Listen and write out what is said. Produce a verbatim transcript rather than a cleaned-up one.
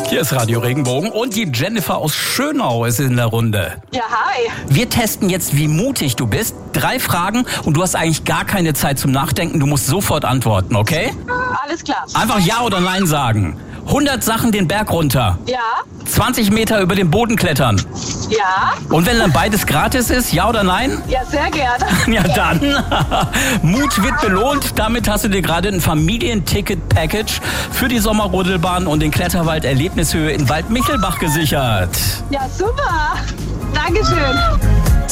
Hier ist Radio Regenbogen und die Jennifer aus Schönau ist in der Runde. Ja, hi. Wir testen jetzt, wie mutig du bist. Drei Fragen und du hast eigentlich gar keine Zeit zum Nachdenken. Du musst sofort antworten, okay? Alles klar. Einfach Ja oder Nein sagen. hundert Sachen den Berg runter. Ja, zwanzig Meter über den Boden klettern. ja, Und wenn dann beides gratis ist, ja oder nein? ja, sehr gerne. Ja dann. Mut wird belohnt. Damit hast du dir gerade ein Familienticket-Package für die Sommerrodelbahn und den Kletterwald Erlebnishöhe in Waldmichelbach gesichert. Ja, super. Dankeschön.